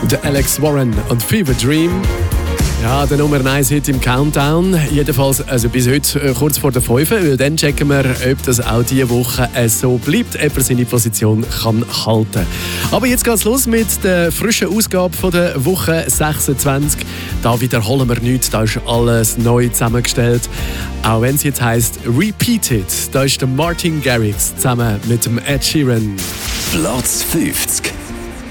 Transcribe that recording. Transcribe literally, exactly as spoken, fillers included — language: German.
Der Alex Warren und Fever Dream. Ja, der Nummer eins Hit im Countdown. Jedenfalls also bis heute äh, kurz vor der fünf, weil dann checken wir, ob das auch diese Woche äh, so bleibt, ob er seine Position kann halten. Aber jetzt geht's los mit der frischen Ausgabe von der Woche sechsundzwanzig. Da wiederholen wir nichts, da ist alles neu zusammengestellt. Auch wenn es jetzt heisst Repeated. Da ist der Martin Garrix zusammen mit dem Ed Sheeran. Platz fünfzig.